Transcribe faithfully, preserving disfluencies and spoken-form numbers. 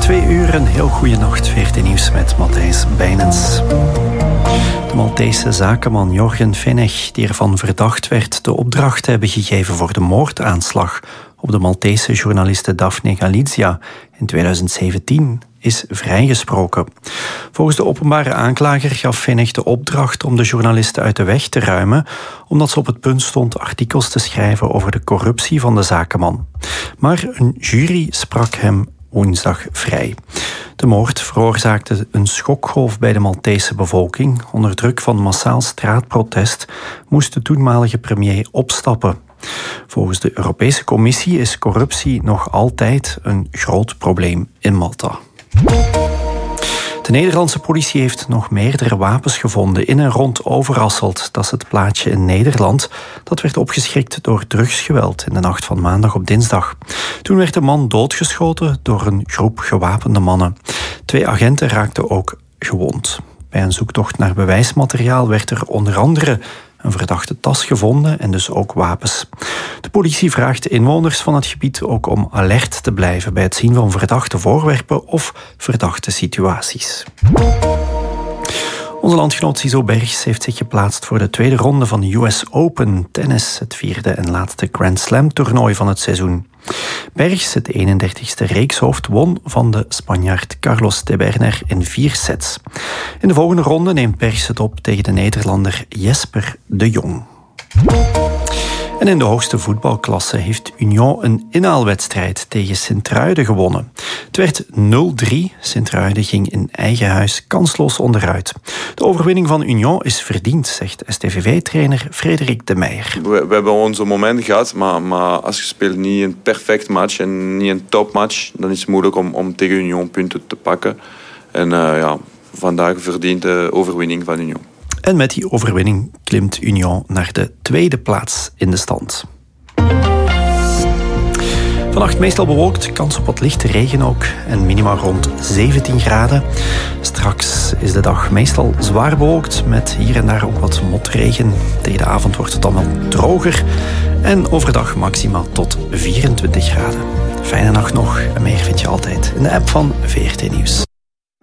twee uur, een heel goede nacht. V R T Nieuws met Matthijs Bijnens. De Maltese zakenman Jorgen Fenech, die ervan verdacht werd de opdracht te hebben gegeven voor de moordaanslag op de Maltese journaliste Daphne Galizia in tweeduizend zeventien, is vrijgesproken. Volgens de openbare aanklager gaf Fenech de opdracht om de journaliste uit de weg te ruimen, omdat ze op het punt stond artikels te schrijven over de corruptie van de zakenman. Maar een jury sprak hem woensdag vrij. De moord veroorzaakte een schokgolf bij de Maltese bevolking. Onder druk van massaal straatprotest moest de toenmalige premier opstappen. Volgens de Europese Commissie is corruptie nog altijd een groot probleem in Malta. De Nederlandse politie heeft nog meerdere wapens gevonden in en rond Overasselt. Dat is het plaatsje in Nederland dat werd opgeschrikt door drugsgeweld in de nacht van maandag op dinsdag. Toen werd de man doodgeschoten door een groep gewapende mannen. Twee agenten raakten ook gewond. Bij een zoektocht naar bewijsmateriaal werd er onder andere een verdachte tas gevonden en dus ook wapens. De politie vraagt de inwoners van het gebied ook om alert te blijven bij het zien van verdachte voorwerpen of verdachte situaties. Onze landgenoot Siso Bergs heeft zich geplaatst voor de tweede ronde van de U S Open tennis, het vierde en laatste Grand Slam toernooi van het seizoen. Bergs, het eenendertigste reekshoofd, won van de Spanjaard Carlos Teberner in vier sets. In de volgende ronde neemt Bergs het op tegen de Nederlander Jesper de Jong. En in de hoogste voetbalklasse heeft Union een inhaalwedstrijd tegen Sint-Truiden gewonnen. Het werd nul drie. Sint-Truiden ging in eigen huis kansloos onderuit. De overwinning van Union is verdiend, zegt S T V V-trainer Frederik de Meijer. We, we hebben onze moment gehad, maar, maar als je speelt niet een perfect match en niet een topmatch, dan is het moeilijk om, om tegen Union punten te pakken. En uh, ja, vandaag verdient de overwinning van Union. En met die overwinning klimt Union naar de tweede plaats in de stand. Vannacht meestal bewolkt, kans op wat lichte regen ook en minimaal rond zeventien graden. Straks is de dag meestal zwaar bewolkt met hier en daar ook wat motregen. Tegen de avond wordt het dan wel droger en overdag maximaal tot vierentwintig graden. Fijne nacht nog en meer vind je altijd in de app van V R T Nieuws.